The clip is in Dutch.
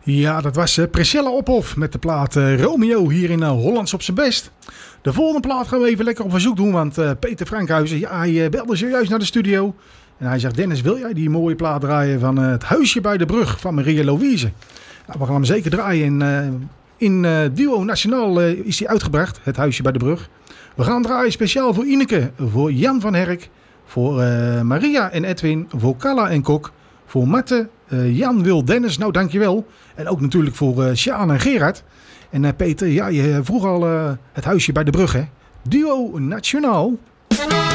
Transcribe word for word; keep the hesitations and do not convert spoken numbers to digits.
Ja, dat was uh, Priscilla Ophof met de plaat uh, Romeo hier in uh, Hollands op zijn best. De volgende plaat gaan we even lekker op verzoek doen, want uh, Peter Frankhuizen, ja, hij uh, belde zojuist naar de studio. En hij zegt, Dennis, wil jij die mooie plaat draaien van uh, Het Huisje bij de Brug van Maria Louise? Nou, we gaan hem zeker draaien. In, uh, in uh, Duo Nationaal uh, is hij uitgebracht, Het Huisje bij de Brug. We gaan draaien speciaal voor Ineke, voor Jan van Herk, voor uh, Maria en Edwin, voor Carla en Kok, voor Matte, uh, Jan, Wil, Dennis, nou dankjewel. En ook natuurlijk voor uh, Sjaan en Gerard. En uh, Peter, ja, je vroeg al uh, Het Huisje bij de Brug, hè? Duo Nationaal.